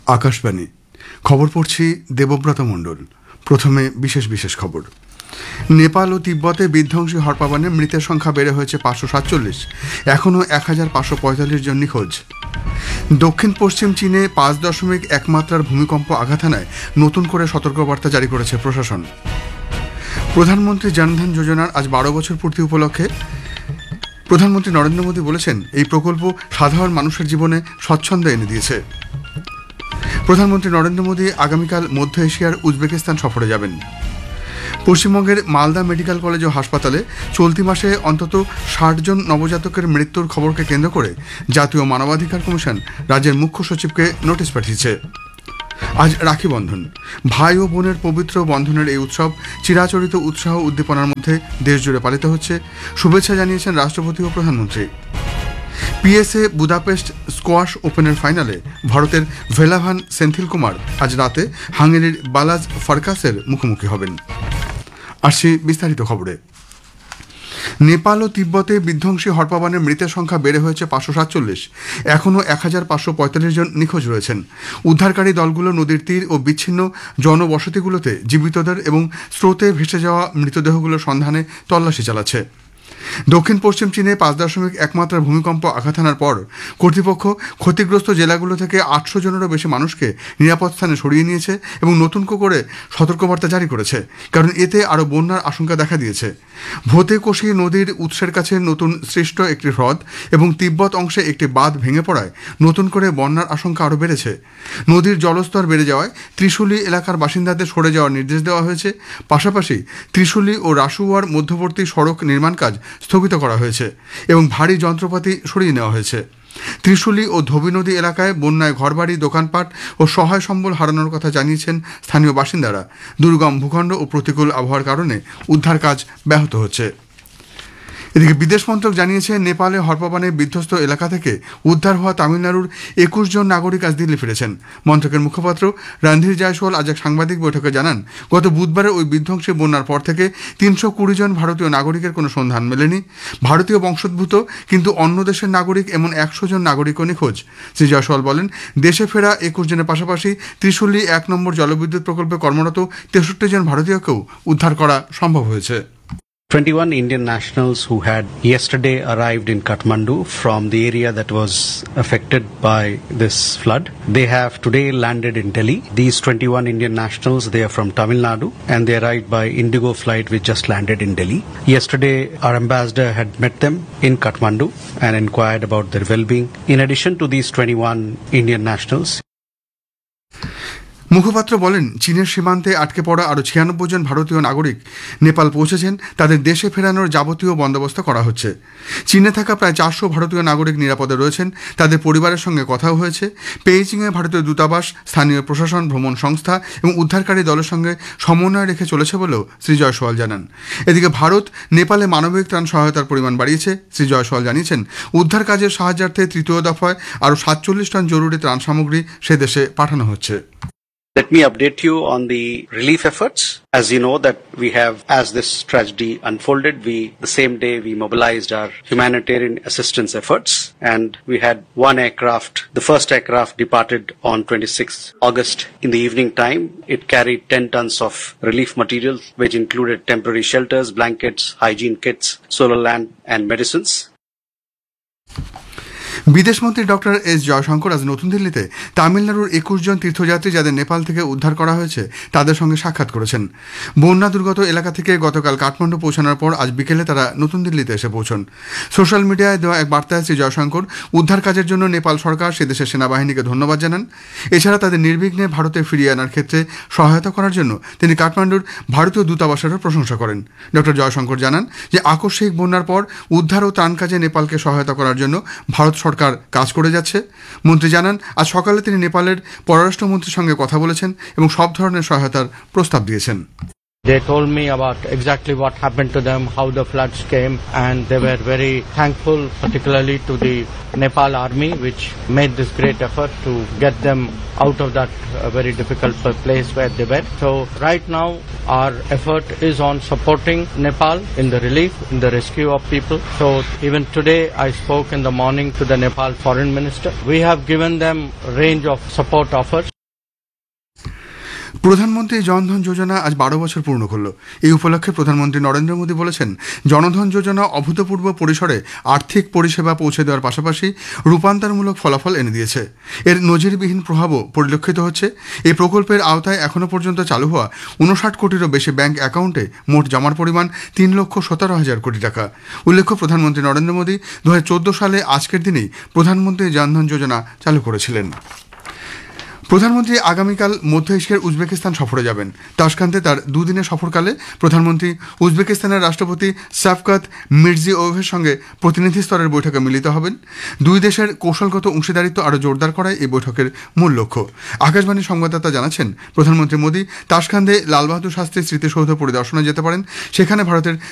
আকাশবাণী খবর পড়ছি দেবব্রত মণ্ডল। প্রথমে বিশেষ খবর। নেপাল ও তিব্বতে বিধ্বংসী হরপাবানে মৃতের সংখ্যা বেড়ে হয়েছে 547, এখনও 1545 জন নিখোঁজ। দক্ষিণ পশ্চিম চীনে 5.1 মাত্রার ভূমিকম্প আঘাত হানায় নতুন করে সতর্কবার্তা জারি করেছে প্রশাসন। প্রধানমন্ত্রী জনধন যোজনার আজ 12 বছর পূর্তি উপলক্ষে প্রধানমন্ত্রী নরেন্দ্র মোদী বলেছেন, এই প্রকল্প সাধারণ মানুষের জীবনে স্বচ্ছন্দ এনে দিয়েছে। প্রধানমন্ত্রী নরেন্দ্র মোদী আগামীকাল মধ্য এশিয়ার উজবেকিস্তান সফরে যাবেন। পশ্চিমবঙ্গের মালদা মেডিকেল কলেজ ও হাসপাতালে চলতি মাসে অন্তত 60 জন নবজাতকের মৃত্যুর খবরকে কেন্দ্র করে জাতীয় মানবাধিকার কমিশন রাজ্যের মুখ্য সচিবকে নোটিশ পাঠিয়েছে। আজ রাখি বন্ধন। ভাই ও বোনের পবিত্র বন্ধনের এই উৎসব চিরাচরিত উৎসাহ উদ্দীপনার মধ্যে দেশজুড়ে পালিত হচ্ছে। শুভেচ্ছা জানিয়েছেন রাষ্ট্রপতি ও প্রধানমন্ত্রী। পিএসএ বুদাপেস্ট স্কোয়াশ ওপেনের ফাইনালে ভারতের ভেলাভান সেন্থিল কুমার আজ রাতে হাঙ্গেরির বালাজ ফারকাসের মুখোমুখি হবেন। আসছি বিস্তারিত খবরে। নেপাল ও তিব্বতে বিধ্বংসী হরপাবানের মৃতের সংখ্যা বেড়ে হয়েছে 547, এখনও 1545 জন নিখোঁজ রয়েছেন। উদ্ধারকারী দলগুলো নদীর তীর ও বিচ্ছিন্ন জনবসতিগুলোতে জীবিতদের এবং স্রোতে ভেসে যাওয়া মৃতদেহগুলোর সন্ধানে তল্লাশি চালাচ্ছে। দক্ষিণ পশ্চিম চীনে 5.1 মাত্রার ভূমিকম্প আঘাত হানার পর কর্তৃপক্ষ ক্ষতিগ্রস্ত জেলাগুলো থেকে 800 জনেরও বেশি মানুষকে নিরাপদ স্থানে সরিয়ে নিয়েছে এবং নতুন করে সতর্কবার্তা জারি করেছে, কারণ এতে আরও বন্যার আশঙ্কা দেখা দিয়েছে। ভোতে কোশি নদীর উৎসের কাছে নতুন সৃষ্ট একটি হ্রদ এবং তিব্বত অংশে একটি বাঁধ ভেঙে পড়ায় নতুন করে বন্যার আশঙ্কা আরও বেড়েছে। নদীর জলস্তর বেড়ে যাওয়ায় ত্রিশুলি এলাকার বাসিন্দাদের সরে যাওয়ার নির্দেশ দেওয়া হয়েছে। পাশাপাশি ত্রিশুলি ও রাসুয়ার মধ্যবর্তী সড়ক নির্মাণ কাজ স্থগিত করা হয়েছে এবং ভারী যন্ত্রপাতি সরিয়ে নেওয়া হয়েছে। ত্রিশুলি ও ধোবি নদী এলাকায় বন্যায় ঘরবাড়ি, দোকানপাট ও সহায় সম্বল হারানোর কথা জানিয়েছেন স্থানীয় বাসিন্দারা। দুর্গম ভূখণ্ড ও প্রতিকূল আবহাওয়ার কারণে উদ্ধার কাজ ব্যাহত হচ্ছে। এদিকে বিদেশ মন্ত্রক জানিয়েছে, নেপালে হরপাবানে বিধ্বস্ত এলাকা থেকে উদ্ধার হওয়া তামিলনাড়ুর 21 জন নাগরিক আজ দিল্লি ফিরেছেন। মন্ত্রকের মুখপাত্র রণধীর জয়সওয়াল আজ এক সাংবাদিক বৈঠকে জানান, গত বুধবারে ওই বিধ্বংসী বন্যার পর থেকে 320 জন ভারতীয় নাগরিকের কোনো সন্ধান মেলেনি। ভারতীয় বংশোদ্ভূত কিন্তু অন্য দেশের নাগরিক এমন 100 জন নাগরিকও নিখোঁজ। শ্রী জয়সওয়াল বলেন, দেশে ফেরা 21 জনের পাশাপাশি ত্রিশুলি 1 নম্বর জলবিদ্যুৎ প্রকল্পে কর্মরত 63 জন ভারতীয়কেও উদ্ধার করা সম্ভব হয়েছে। 21 Indian nationals who had yesterday arrived in Kathmandu from the area that was affected by this flood. They have today landed in Delhi. These 21 Indian nationals, they are from Tamil Nadu and they arrived by Indigo flight which just landed in Delhi. Yesterday, our ambassador had met them in Kathmandu and inquired about their well-being. In addition to these 21 Indian nationals, মুখপাত্র বলেন, চীনের সীমান্তে আটকে পড়া আরও 96 জন ভারতীয় নাগরিক নেপাল পৌঁছেছেন। তাদের দেশে ফেরানোর যাবতীয় বন্দোবস্ত করা হচ্ছে। চীনে থাকা প্রায় 400 ভারতীয় নাগরিক নিরাপদে রয়েছেন। তাদের পরিবারের সঙ্গে কথাও হয়েছে। পেইচিংয়ে ভারতীয় দূতাবাস, স্থানীয় প্রশাসন, ভ্রমণ সংস্থা এবং উদ্ধারকারী দলের সঙ্গে সমন্বয় রেখে চলেছে বলেও শ্রী জয়সওয়াল জানান। এদিকে ভারত নেপালে মানবিক ত্রাণ সহায়তার পরিমাণ বাড়িয়েছে। শ্রী জয়সওয়াল জানিয়েছেন, উদ্ধার কাজের সাহায্যার্থে তৃতীয় দফায় আরও 47 টন জরুরি ত্রাণ সামগ্রী সে দেশে পাঠানো হচ্ছে। let me update you on the relief efforts. As you know that we have, as this tragedy unfolded, the same day we mobilized our humanitarian assistance efforts and we had one aircraft. The first aircraft departed on 26th August in the evening time. It carried 10 tons of relief materials which included temporary shelters, blankets, hygiene kits, solar lamp and medicines. বিদেশমন্ত্রী doctor S Jaishankar আজ নতুন দিল্লিতে তামিলনাড়ুর 21 জন তীর্থযাত্রী যাদের নেপাল থেকে উদ্ধার করা হয়েছে তাদের সঙ্গে সাক্ষাৎ করেছেন। বন্যা দুর্গত এলাকা থেকে গতকাল কাঠমান্ডু পৌঁছানোর পর আজ বিকেলে তারা নতুন দিল্লিতে এসে পৌঁছন। সোশ্যাল মিডিয়ায় দেওয়া এক বার্তায় শ্রী জয়শঙ্কর উদ্ধার কাজের জন্য নেপাল সরকার, সে দেশের সেনাবাহিনীকে ধন্যবাদ জানান। এছাড়া তাদের নির্বিঘ্নে ভারতে ফিরিয়ে আনার ক্ষেত্রে সহায়তা করার জন্য তিনি কাঠমান্ডুর ভারতীয় দূতাবাসেরও প্রশংসা করেন। ডক্টর জয়শঙ্কর জানান যে আকস্মিক বন্যার পর উদ্ধার ও ত্রাণ কাজে নেপালকে সহায়তা করার জন্য ভারত সরকার কাজ করে যাচ্ছে। মন্ত্রী জানান, আজ সকালে তিনি নেপালের পররাষ্ট্রমন্ত্রীর সঙ্গে কথা বলেছেন এবং সব ধরনের সহায়তার প্রস্তাব দিয়েছেন। They told me about exactly what happened to them, how the floods came, and they were very thankful, particularly to the Nepal army, which made this great effort to get them out of that very difficult place where they were. So right now our effort is on supporting Nepal in the relief, in the rescue of people. So even today I spoke in the morning to the Nepal foreign minister. We have given them a range of support offers. প্রধানমন্ত্রী জনধন যোজনা আজ 12 বছর পূর্ণ করল। এই উপলক্ষে প্রধানমন্ত্রী নরেন্দ্র মোদী বলেছেন, জনধন যোজনা অভূতপূর্ব পরিসরে আর্থিক পরিষেবা পৌঁছে দেওয়ার পাশাপাশি রূপান্তরমূলক ফলাফল এনে দিয়েছে। এর নজিরবিহীন প্রভাবও পরিলক্ষিত হচ্ছে। এই প্রকল্পের আওতায় এখনও পর্যন্ত চালু হওয়া 59 কোটিরও বেশি ব্যাংক অ্যাকাউন্টে মোট জমার পরিমাণ 3,17,000 কোটি টাকা। উল্লেখ্য, প্রধানমন্ত্রী নরেন্দ্র মোদী 2014 সালে আজকের দিনেই প্রধানমন্ত্রী জনধন যোজনা চালু করেছিলেন। প্রধানমন্ত্রী আগামীকাল মধ্য এশিয়ার উজবেকিস্তান সফরে যাবেন। তাশকান্তে তার দুদিনের সফরকালে প্রধানমন্ত্রী উজবেকিস্তানের রাষ্ট্রপতি শাফকাত মির্জিওয়েভের সঙ্গে প্রতিনিধি স্তরের বৈঠকে মিলিত হবেন। দুই দেশের কৌশলগত অংশীদারিত্ব আরও জোরদার করাই এই বৈঠকের মূল লক্ষ্য। আকাশবাণীর সংবাদদাতা জানাচ্ছেন, প্রধানমন্ত্রী মোদী তাশকান্দে লাল বাহাদুর শাস্ত্রী স্মৃতিসৌধ পরিদর্শনে যেতে পারেন। সেখানে ভারতের